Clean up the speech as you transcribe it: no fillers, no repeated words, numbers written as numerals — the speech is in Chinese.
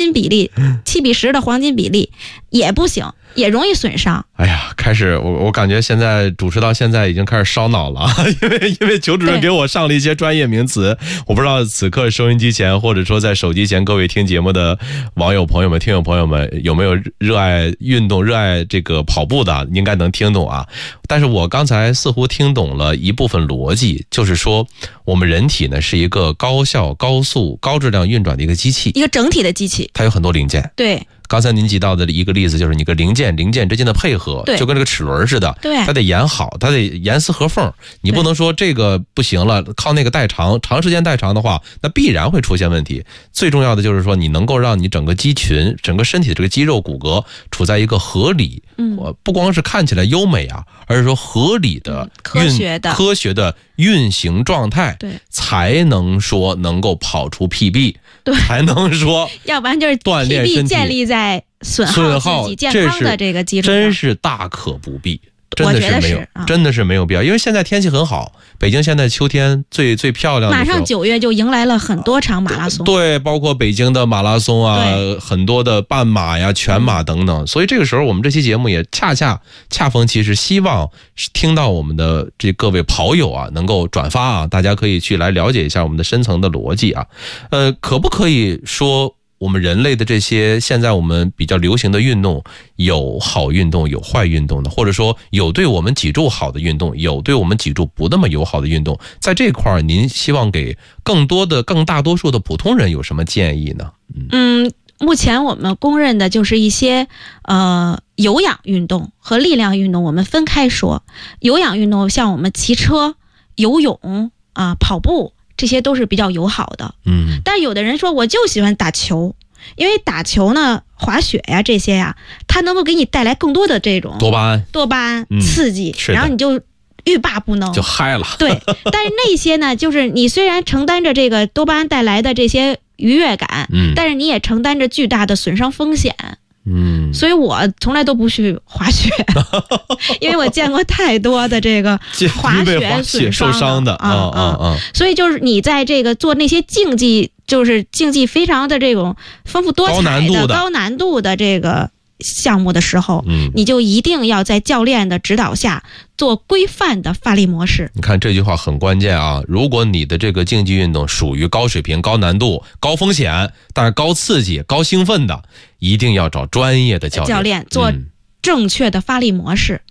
金比例7:10的黄金比例也不行，也容易损伤。 哎呀，开始我感觉现在主持到现在已经开始烧脑了，因为裘主任给我上了一些专业名词，我不知道此刻收音机前或者说在手机前各位听节目的网友朋友们、听友朋友们有没有热爱运动、热爱这个跑步的，应该能听懂啊。但是我刚才似乎听懂了一部分逻辑，就是说我们人体呢是一个高效、高速、高质量运转的一个机器， 一个整体的机器， 它有很多零件。 对。 刚才您提到的一个例子就是你个零件之间的配合，就跟这个齿轮似的， 对， 它得演好，它得严丝合缝。你不能说这个不行了，靠那个代偿，长时间代偿的话，那必然会出现问题。最重要的就是说，你能够让你整个肌群、整个身体的这个肌肉骨骼处在一个合理，不光是看起来优美啊，而是说合理的、科学的运行状态， 对， 才能说能够跑出 PB， 对，才能说， 要不然就是锻炼身体建立在损耗自己健康的这个基础上， 真是大可不必，真的是没有， 真的是没有必要。因为现在天气很好，北京现在秋天最漂亮的时候， 马上9月就迎来了很多场马拉松， 对，包括北京的马拉松啊，很多的半马呀、全马等等。所以这个时候，我们这期节目也恰逢其时，希望听到我们的这各位跑友啊，能够转发啊，大家可以去来了解一下我们的深层的逻辑啊。可不可以说，我们人类的这些现在我们比较流行的运动，有好运动有坏运动的，或者说有对我们脊柱好的运动，有对我们脊柱不那么友好的运动，在这块儿您希望给更大多数的普通人有什么建议呢？ 目前我们公认的就是一些有氧运动和力量运动，我们分开说。有氧运动像我们骑车、游泳啊、跑步，这些都是比较友好的。但是有的人说我就喜欢打球，因为打球呢、滑雪呀这些呀，它能够给你带来更多的这种多巴胺刺激，然后你就欲罢不能， 就嗨了。 对，但是那些呢，就是你虽然承担着这个多巴胺带来的这些愉悦感，但是你也承担着巨大的损伤风险。所以我从来都不去滑雪，因为我见过太多的这个滑雪损伤的所以就是你在这个做那些竞技非常的这种丰富多彩的高难度的这个项目的时候，你就一定要在教练的指导下做规范的发力模式。 你看这句话很关键啊！如果你的这个竞技运动属于高水平、高难度、高风险，但是高刺激、高兴奋的，一定要找专业的教练做正确的发力模式。